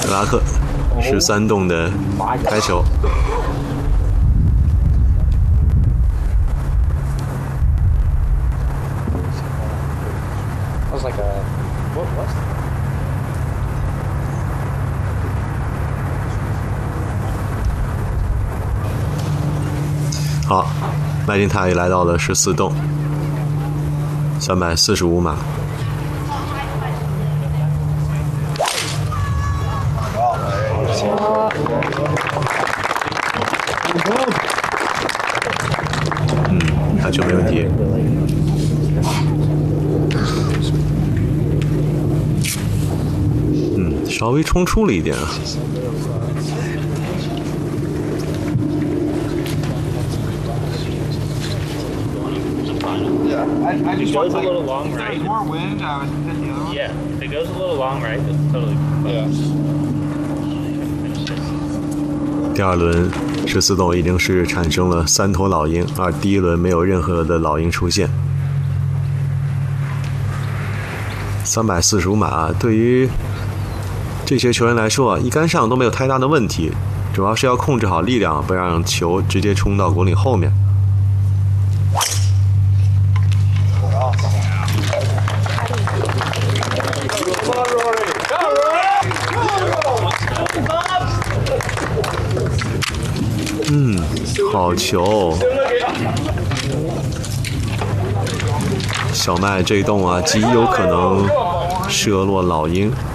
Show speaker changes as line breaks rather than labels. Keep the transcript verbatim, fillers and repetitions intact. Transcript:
克拉克十三洞的开球。
I was like a what was that?
好，麦金塔也来到了十四洞，三百四十五码。嗯，看球没问题。嗯，稍微冲出了一点啊。
I, I just
If it
want
goes a
like,
little long
if there was
right.
more wind, I would hit the other one.
Yeah, if it goes a little long right, it's totally.
Yeah.
It's just
第二轮十四洞已经是产生了三头老鹰，而第一轮没有任何的老鹰出现。三百四十五码对于这些球员来说啊，一杆上都没有太大的问题，主要是要控制好力量，不让球直接冲到果岭后面。嗯，好球！小麦这一洞啊，极有可能射落老鹰。